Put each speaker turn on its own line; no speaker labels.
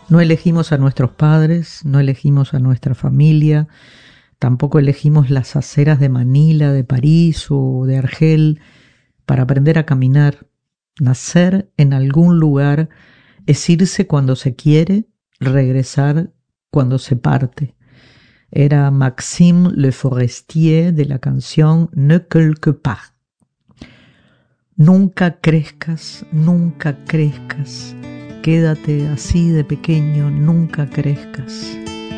No elegimos a nuestros padres, no elegimos a nuestra familia, tampoco elegimos las aceras de Manila, de París o de Argel para aprender a caminar. Nacer en algún lugar es irse cuando se quiere, regresar cuando se parte. Era Maxime Le Forestier de la canción Ne quelque part. Nunca crezcas, quédate así de pequeño, nunca crezcas.